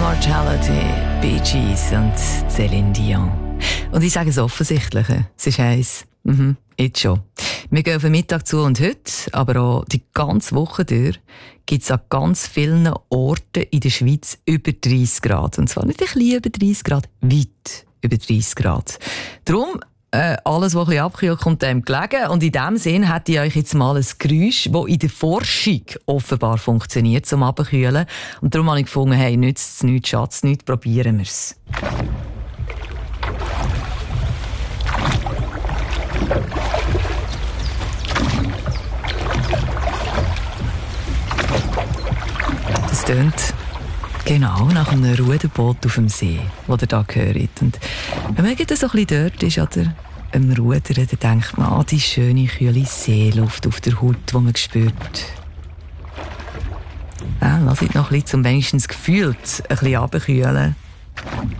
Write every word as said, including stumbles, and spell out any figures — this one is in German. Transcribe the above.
Immortality, Bee Gees und Céline Dion. Und ich sage es offensichtlich, es ist eins. Mhm, jetzt schon. Wir gehen auf den Mittag zu und heute, aber auch die ganze Woche durch, gibt es an ganz vielen Orten in der Schweiz über dreißig Grad. Und zwar nicht ein bisschen über dreißig Grad, weit über dreißig Grad. Darum, äh, alles, was ein bisschen abkühlt, kommt dem gelegen. Und in diesem Sinn hätte ich euch jetzt mal ein Geräusch, das in der Forschung offenbar funktioniert, zum Abkühlen. Und darum habe ich gefunden, hey, nützt es nichts, Schatz, nichts, probieren wir es. Das tönt genau nach einem Ruderboot auf dem See, das ihr da hört. Und wenn man so ein bisschen dort ist, oder am Rudern, dann denkt man an die schöne, kühle Seeluft auf der Haut, die man spürt. Ja, lasst noch ein bisschen, um wenigstens gefühlt ein bisschen runterkühlen.